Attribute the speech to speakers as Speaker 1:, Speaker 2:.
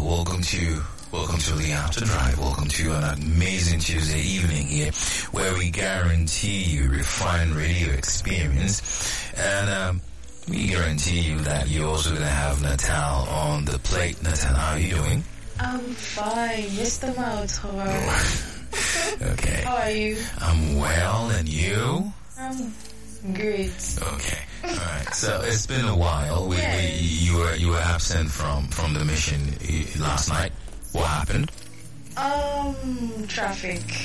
Speaker 1: Welcome to the After Drive. Welcome to an amazing Tuesday evening here, where we guarantee you refined radio experience, and we guarantee you that you're also going to have Natal on the plate. Natal, how are you doing?
Speaker 2: I'm fine. Mr. Mouth, how are you?
Speaker 1: Okay.
Speaker 2: How are you?
Speaker 1: I'm well, and you?
Speaker 2: I'm great.
Speaker 1: Okay. All right. So it's been a while. You were absent from the mission last night. What happened?
Speaker 2: Traffic.